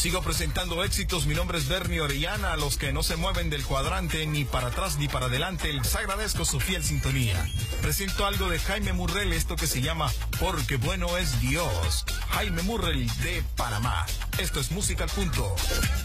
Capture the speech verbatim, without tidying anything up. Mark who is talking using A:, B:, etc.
A: Sigo presentando éxitos. Mi nombre es Bernie Orellana. A los que no se mueven del cuadrante ni para atrás ni para adelante, les agradezco su fiel sintonía. Presento algo de Jaime Murrell, esto que se llama Porque Bueno es Dios. Jaime Murrell de Panamá. Esto es Música al Punto.